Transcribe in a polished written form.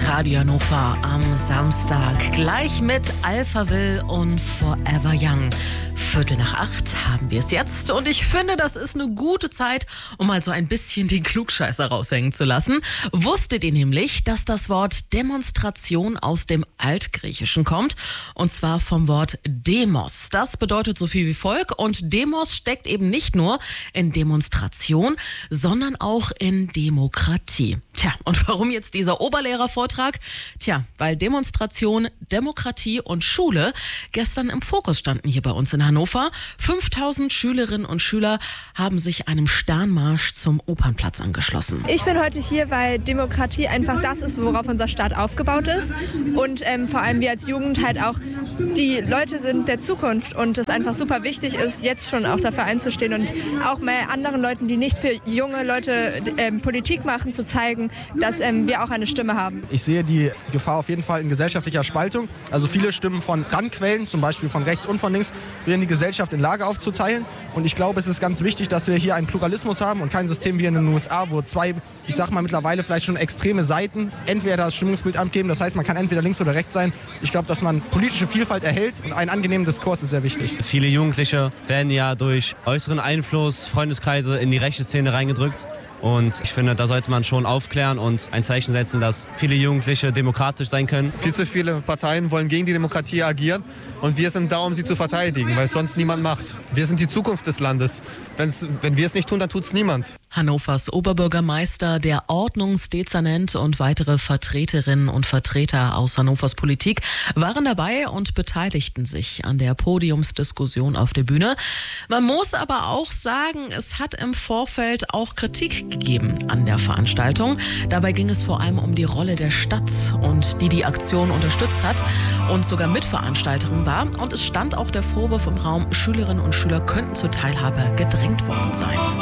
Radio Hannover am Samstag. Gleich mit Alphaville und Forever Young. 7:45 haben wir es jetzt. Und ich finde, das ist eine gute Zeit, um mal so ein bisschen den Klugscheißer raushängen zu lassen. Wusstet ihr nämlich, dass das Wort Demonstration aus dem Altgriechischen kommt? Und zwar vom Wort Demos. Das bedeutet so viel wie Volk. Und Demos steckt eben nicht nur in Demonstration, sondern auch in Demokratie. Tja, und warum jetzt dieser Oberlehrervortrag? Tja, weil Demonstration, Demokratie und Schule gestern im Fokus standen hier bei uns in Hannover. 5000 Schülerinnen und Schüler haben sich einem Sternmarsch zum Opernplatz angeschlossen. Ich bin heute hier, weil Demokratie einfach das ist, worauf unser Staat aufgebaut ist. Und vor allem wir als Jugend halt auch die Leute sind der Zukunft und es einfach super wichtig ist, jetzt schon auch dafür einzustehen und auch mal anderen Leuten, die nicht für junge Leute Politik machen, zu zeigen, dass wir auch eine Stimme haben. Ich sehe die Gefahr auf jeden Fall in gesellschaftlicher Spaltung. Also viele Stimmen von Randquellen, zum Beispiel von rechts und von links, die Gesellschaft in Lager aufzuteilen. Und ich glaube, es ist ganz wichtig, dass wir hier einen Pluralismus haben und kein System wie in den USA, wo zwei, ich sag mal mittlerweile vielleicht schon extreme Seiten entweder das Stimmungsbild abgeben. Das heißt, man kann entweder links oder rechts sein. Ich glaube, dass man politische Vielfalt erhält und einen angenehmen Diskurs ist sehr wichtig. Viele Jugendliche werden ja durch äußeren Einfluss, Freundeskreise in die rechte Szene reingedrückt. Und ich finde, da sollte man schon aufklären und ein Zeichen setzen, dass viele Jugendliche demokratisch sein können. Viel zu viele Parteien wollen gegen die Demokratie agieren und wir sind da, um sie zu verteidigen, weil es sonst niemand macht. Wir sind die Zukunft des Landes. Wenn wir es nicht tun, dann tut es niemand. Hannovers Oberbürgermeister, der Ordnungsdezernent und weitere Vertreterinnen und Vertreter aus Hannovers Politik waren dabei und beteiligten sich an der Podiumsdiskussion auf der Bühne. Man muss aber auch sagen, es hat im Vorfeld auch Kritik gegeben an der Veranstaltung. Dabei ging es vor allem um die Rolle der Stadt und die Aktion unterstützt hat und sogar Mitveranstalterin war. Und es stand auch der Vorwurf im Raum, Schülerinnen und Schüler könnten zur Teilhabe gedrängt worden sein.